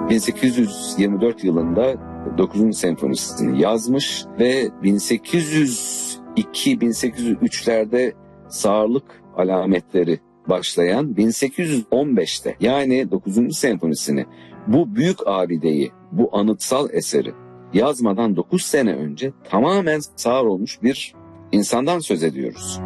1824 yılında 9. senfonisini yazmış ve 1802-1803'lerde sağırlık alametleri başlayan 1815'te yani 9. senfonisini, bu büyük abideyi, bu anıtsal eseri yazmadan 9 sene önce tamamen sağır olmuş bir insandan söz ediyoruz.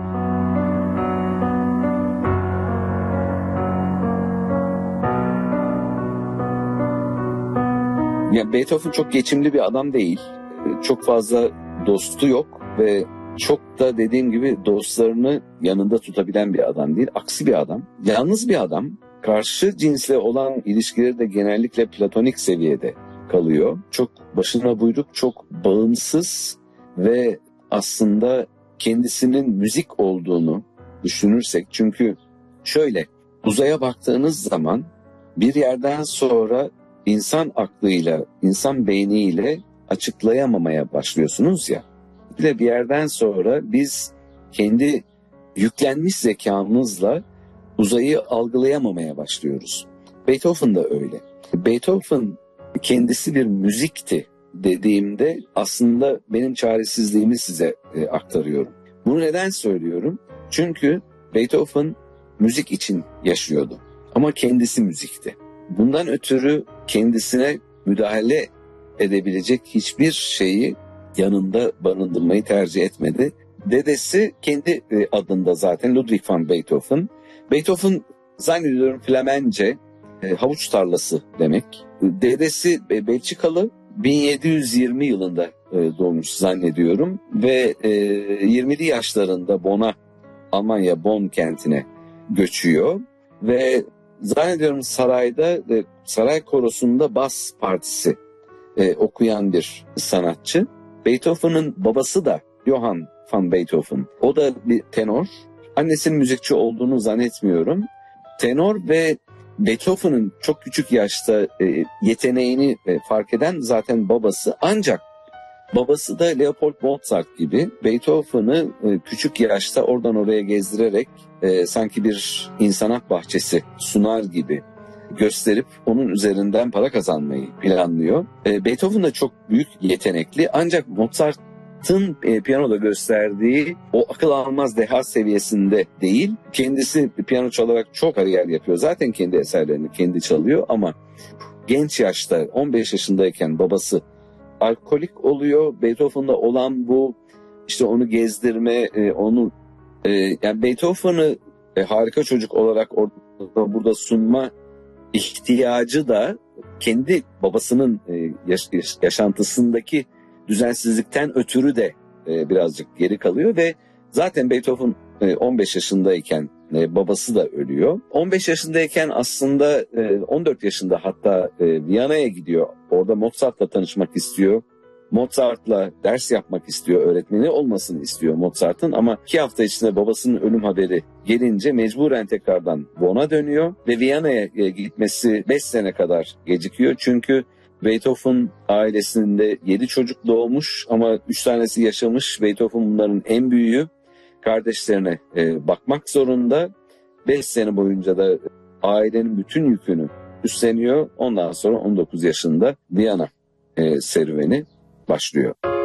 Ya Beethoven çok geçimli bir adam değil. Çok fazla dostu yok ve çok da dediğim gibi dostlarını yanında tutabilen bir adam değil. Aksi bir adam. Yalnız bir adam. Karşı cinsle olan ilişkileri de genellikle platonik seviyede kalıyor. Çok başına buyruk, çok bağımsız ve aslında kendisinin müzik olduğunu düşünürsek. Çünkü şöyle, uzaya baktığınız zaman bir yerden sonra insan aklıyla, insan beyniyle açıklayamamaya başlıyorsunuz ya. Bir yerden sonra biz kendi yüklenmiş zekamızla uzayı algılayamamaya başlıyoruz. Beethoven da öyle. Beethoven kendisi bir müzikti dediğimde aslında benim çaresizliğimi size aktarıyorum. Bunu neden söylüyorum? Çünkü Beethoven müzik için yaşıyordu ama kendisi müzikti. Bundan ötürü kendisine müdahale edebilecek hiçbir şeyi yanında barındırmayı tercih etmedi. Dedesi kendi adında zaten Ludwig van Beethoven. Beethoven zannediyorum Flemence, havuç tarlası demek. Dedesi Belçikalı, 1720 yılında doğmuş zannediyorum ve 20'li yaşlarında Almanya Bonn kentine göçüyor ve zannediyorum sarayda, saray korosunda bas partisi okuyan bir sanatçı. Beethoven'ın babası da Johann van Beethoven. O da bir tenor. Annesinin müzikçi olduğunu zannetmiyorum. Tenor ve Beethoven'ın çok küçük yaşta yeteneğini fark eden zaten babası. Ancak babası da Leopold Mozart gibi Beethoven'ı küçük yaşta oradan oraya gezdirerek sanki bir insanat bahçesi sunar gibi gösterip onun üzerinden para kazanmayı planlıyor. Beethoven da çok büyük yetenekli, ancak Mozart'ın piyanoda gösterdiği o akıl almaz deha seviyesinde değil. Kendisi piyano çalarak çok kariyer yapıyor. Zaten kendi eserlerini kendi çalıyor ama genç yaşta 15 yaşındayken babası alkolik oluyor. Beethoven'da olan bu işte onu gezdirme, yani Beethoven'ı harika çocuk olarak orada burada sunma ihtiyacı da kendi babasının yaşantısındaki düzensizlikten ötürü de birazcık geri kalıyor ve zaten Beethoven 15 yaşındayken babası da ölüyor. 15 yaşındayken aslında 14 yaşında hatta Viyana'ya gidiyor. Orada Mozart'la tanışmak istiyor. Mozart'la ders yapmak istiyor, öğretmeni olmasını istiyor Mozart'ın ama 2 hafta içinde babasının ölüm haberi gelince mecburen tekrardan Bonn'a dönüyor ve Viyana'ya gitmesi 5 sene kadar gecikiyor. Çünkü Beethoven ailesinde 7 çocuk doğmuş ama 3 tanesi yaşamış. Beethoven bunların en büyüğü. Kardeşlerine bakmak zorunda. 5 sene boyunca da ailenin bütün yükünü üstleniyor. Ondan sonra 19 yaşında Viyana serüveni başlıyor.